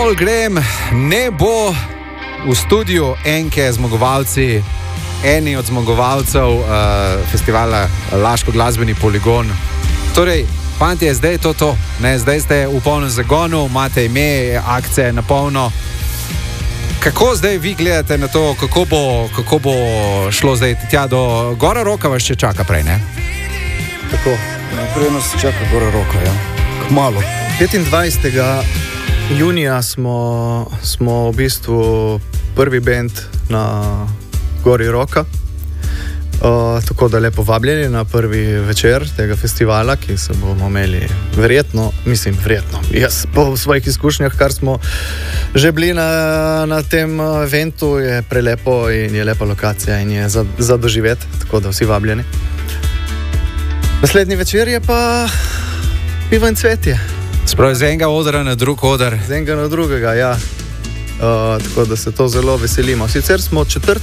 Paul Graham ne bo v studiu enke zmagovalci, eni od zmagovalcev festivala Laško glasbeni poligon. Torej, fantje, zdaj je to. Ne, zdaj ste v polnem zagonu, imate ime, akcije na polno. Kako zdaj vi gledate na to, kako bo šlo zdaj tja do Gora Roka, vas še čaka prej, ne? Tako, naprej nas čaka Gora Roka, ja. Kmalu. 25. junija smo v bistvu prvi band na Gori Roka. Tako da lepo vabljeni na prvi večer tega festivala, ki se bomo imeli verjetno, jaz po svojih izkušnjah, kar smo že bili na tem eventu, je prelepo in je lepa lokacija in je za doživeti, tako da vsi vabljeni. Naslednji večer je pa pivo in cvetje. Spravi z enega odra na drug odr. Z enega na drugega, ja. Tako da se to zelo veselimo. Sicer smo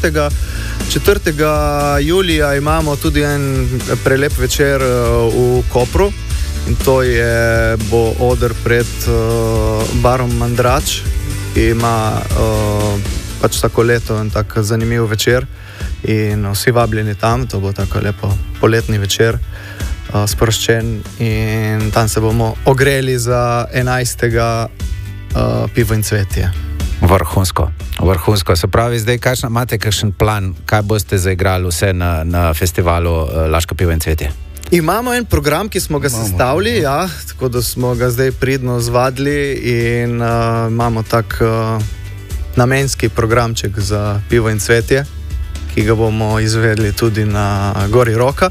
4. julija imamo tudi en prelep večer v Kopru in to bo oder pred barom Mandrač, ki ima pač vsako leto en tak zanimiv večer in vsi vabljeni tam. To bo tako lepo poletni večer, sproščen, in tam se bomo ogreli za 11. pivo in cvetje. Vrhunsko. Se pravi, zdaj imate kakšen plan, kaj boste zaigrali vse na festivalu Laško pivo in cvetje? Imamo en program, ki smo ga sestavili, ja, tako da smo ga zdaj pridno zvadili in imamo tak namenski programček za pivo in cvetje, ki ga bomo izvedli tudi na Gori Roka.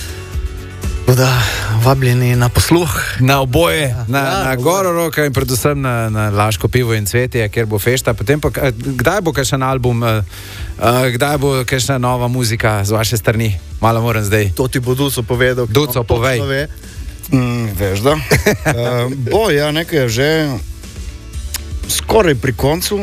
Da, vabljeni na posluh. Na oboje, na Goro Roka in predvsem na Laško pivo in cvetje, kjer bo fešta. Potem pa, kdaj bo kakšen album, kdaj bo kakšna nova muzika z vaše strani? Malo moram zdaj. To ti bo Duco povedal. Duco, povej. Veš da? Bo, ja, nekaj je že skoraj pri koncu.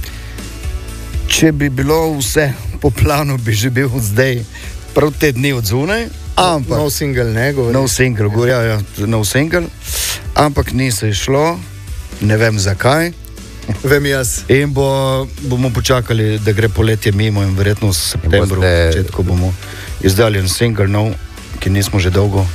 Če bi bilo vse po planu, bi že bil zdaj prav te dni od zunaj. Ampak, nov single, ne govori. Nov single, ampak ni se šlo, ne vem zakaj. Vem jaz. In bomo počakali, da gre poletje mimo in verjetno v septembru, začetku bomo izdali en single nov, ki nismo že dolgo.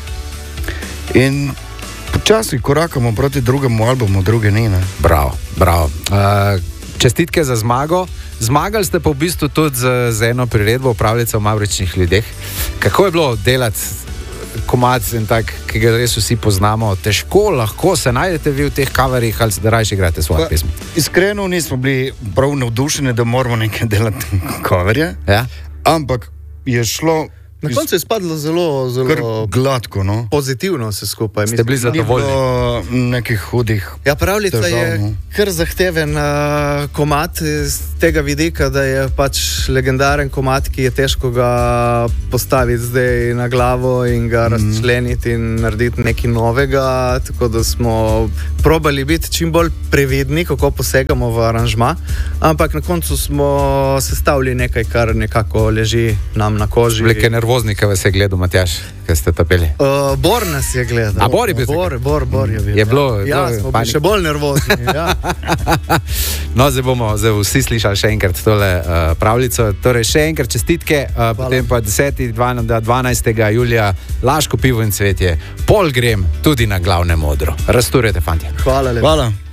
In počasi korakamo proti drugemu albumu, druge ni, ne? Bravo. Čestitke za zmago. Zmagali ste pa v bistvu tudi z eno priredbo Pravljica o mavričnih ljudeh. Kako je bilo delati komad in tak, ki ga res vsi poznamo? Težko lahko se najdete vi v teh coverih ali da rajši igrate svoje pesmi? Iskreno nismo bili prav navdušeni, da moramo nekaj delati coverje, ja? Ampak je šlo... Na koncu je spadlo zelo gladko, no. Pozitivno se skupaj. Ste bili zadovoljni? Ni bilo nekih hudih. Ja, Pravljica je kar zahteven komad z tega vidika, da je pač legendaren komad, ki je težko ga postaviti zdaj na glavo in ga razčleniti in narediti nekaj novega, tako da smo probali biti čim bolj previdni, kako posegamo v aranžma, ampak na koncu smo sestavili nekaj, kar nekako leži nam na koži. Nervoznika vas je gledal, Matjaž, kaj ste tapeli? Bor nas je gledal. A Bor je bil? Bor je bil. Je bilo? Ja, smo bili še bolj nervozni. Ja. No, zdaj bomo vsi slišali še enkrat tole pravljico. Torej, še enkrat čestitke, potem pa 10. 12. julija Laško pivo in cvetje. Paul Graham tudi na glavnem odru. Razturjete, fantje. Hvala lepa. Hvala.